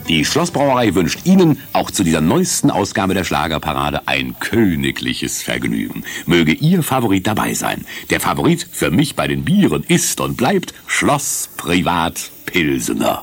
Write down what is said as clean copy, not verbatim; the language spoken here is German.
Die Schlossbrauerei wünscht Ihnen auch zu dieser neuesten Ausgabe der Schlagerparade ein königliches Vergnügen. Möge Ihr Favorit dabei sein. Der Favorit für mich bei den Bieren ist und bleibt Schloss Privat Pilsener.